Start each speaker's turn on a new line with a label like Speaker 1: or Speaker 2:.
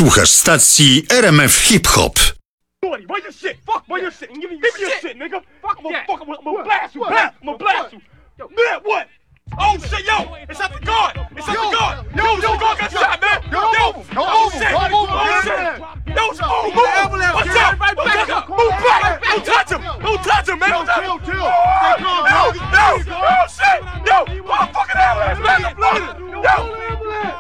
Speaker 1: Słuchasz stacji RMF Hip Hop.
Speaker 2: Where your shit? Fuck where your shit? Give me your shit, nigga. I'm gonna blast you. I'm gonna blast you. Man, what? Oh shit, yo! It's at the guard! It's at the guard! Yo, the guard got shot, man! Yo, shit! Oh shit! Yo, move! Watch out! Move back! Don't touch him! Don't touch him, man! Don't touch him!